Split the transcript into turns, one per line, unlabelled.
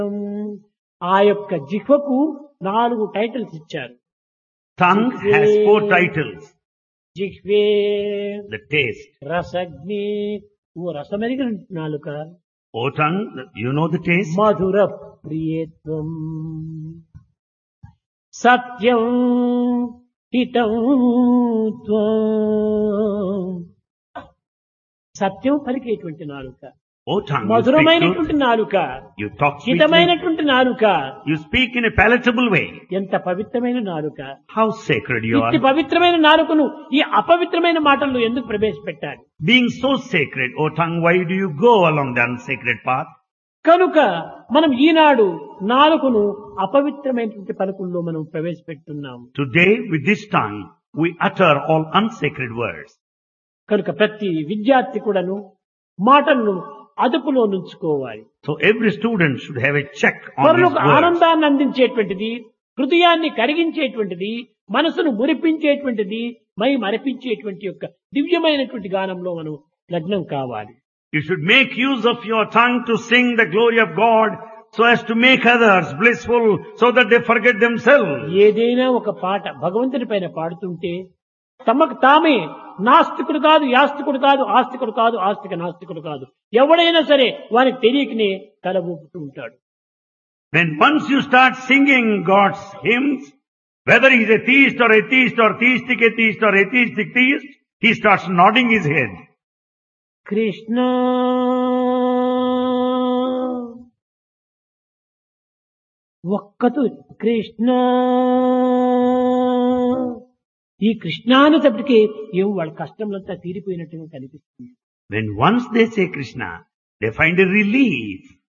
ఆ యొక్క జిహ్వకు 4 టైటిల్స్ ఇచ్చారు.
Tongue has 4 titles.
జిహ్వే
The taste.
రసగ్ని, ఓ రసమెరిగిన నాలుక.
O tongue, you know the taste?
మధుర ప్రియేత్వం, సత్యం హితం త్వం. సత్యం పలికేటువంటి నాలుక,
O tongue,
మధురమైనటువంటి నాలుక,
you talk sweetly.
హితమైనటువంటి నాలుక,
You speak in a palatable way.
ఎంత పవిత్రమైన నాలుక.
How sacred you
ఇట్టి
are.
పవిత్రమైన నాలుకను ఈ అపవిత్రమైన మాటల్లో ఎందుకు ప్రవేశపెట్టాలి?
Being so sacred, O tongue, why do you go along the unsacred path?
కనుక మనం ఈనాడు నాలుకను అపవిత్రమైనటువంటి పలుకుల్లో మనం ప్రవేశపెడుతున్నాం.
Today, with this tongue, we utter all unsacred words.
కనుక ప్రతి విద్యార్థి కూడాను మాటలను అదుపులో నుంచుకోవాలి.
So every student should have a check on his
పరులకు
words.
ఆనందాన్ని అందించేటువంటిది, హృదయాన్ని కరిగించేటువంటిది, మనసును మురిపించేటువంటిది, మై మరిపించేటువంటి యొక్క దివ్యమైనటువంటి గానంలో మనం లగ్నం కావాలి.
You should make use of your tongue to sing the glory of God so as to make others blissful so that they forget themselves.
ఏదైనా ఒక పాట భగవంతుని పైన పాడుతుంటే తమకు తామే నాస్తికుడు కాదు, యాస్తికుడు కాదు, ఆస్తికుడు కాదు, ఆస్తిక నాస్తికుడు కాదు, ఎవడైనా సరే వారికి తెలియకనే తల ఊపుతూ ఉంటాడు.
When once you start singing God's hymns, whether he's a theist or theistic atheist or atheistic theist, he starts nodding his head.
Krishna ఒక్కతు Krishna, ఈ కృష్ణానప్పటికీ ఏం వాళ్ళ కష్టంలంతా తీరిపోయినట్టుగా కనిపిస్తుంది.
When once they say Krishna, they find a relief.